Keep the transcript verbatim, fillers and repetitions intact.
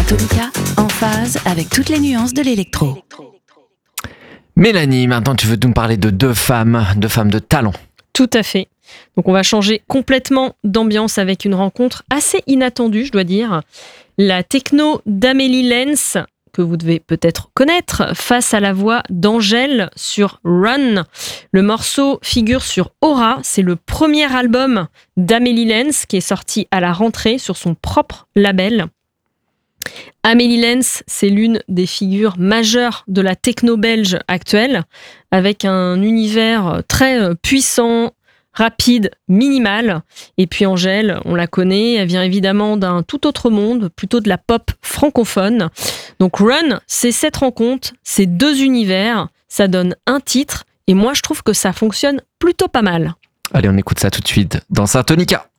Sartonica, en phase avec toutes les nuances de l'électro. Mélanie, maintenant tu veux nous parler de deux femmes, deux femmes de talent. Tout à fait. Donc on va changer complètement d'ambiance avec une rencontre assez inattendue, je dois dire. La techno d'Amélie Lenz, que vous devez peut-être connaître, face à la voix d'Angèle sur Run. Le morceau figure sur Aura, c'est le premier album d'Amélie Lenz qui est sorti à la rentrée sur son propre label. Amélie Lenz, c'est l'une des figures majeures de la techno belge actuelle, avec un univers très puissant, rapide, minimal. Et puis Angèle, on la connaît, elle vient évidemment d'un tout autre monde, plutôt de la pop francophone. Donc Run, c'est cette rencontre, c'est deux univers, ça donne un titre, et moi je trouve que ça fonctionne plutôt pas mal. Allez, on écoute ça tout de suite dans Sartonica.